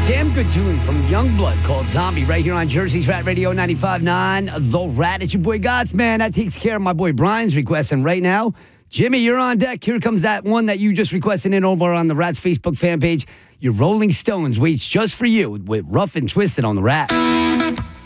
Damn good tune from Youngblood called Zombie right here on Jersey's Rat Radio 95.9. The Rat. It's your boy Gots, man. That takes care of my boy Brian's request. And right now, Jimmy, you're on deck. Here comes that one that you just requested in over on the Rat's Facebook fan page. Your Rolling Stones waits just for you with Rough and Twisted on the Rat.